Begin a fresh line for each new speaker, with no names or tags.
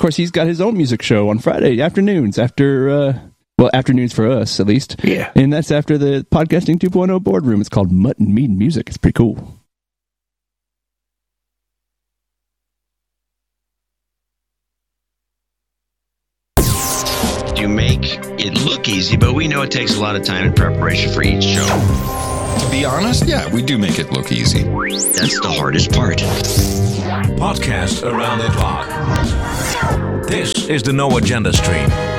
course, he's got his own music show on Friday afternoons afternoons for us, at least.
Yeah.
And that's after the Podcasting 2.0 boardroom. It's called Mutton Meat and Music. It's pretty cool.
You make it look easy, but we know it takes a lot of time and preparation for each show.
To be honest, yeah, we do make it look easy.
That's the hardest part.
Podcast Around the Clock. This is the No Agenda Stream.